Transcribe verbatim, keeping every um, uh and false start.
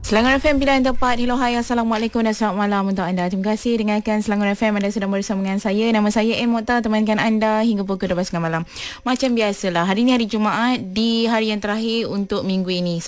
Selangor F M pilihan tepat. Hello, hai, Assalamualaikum dan selamat malam untuk anda. Terima kasih dengarkan Selangor F M. Anda sudah bersama dengan saya. Nama saya M. Mokhtar, temankan anda hingga pukul dua belas malam. Macam biasalah, hari ini hari Jumaat, di hari yang terakhir untuk minggu ini.